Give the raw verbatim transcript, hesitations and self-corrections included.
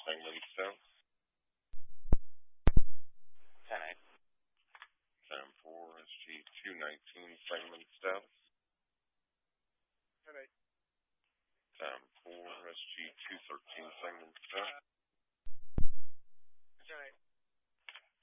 Simon Stone. ten eight. ten four, S G two nineteen, Simon Stone. ten eight. ten four, S G two thirteen, Simon Stone.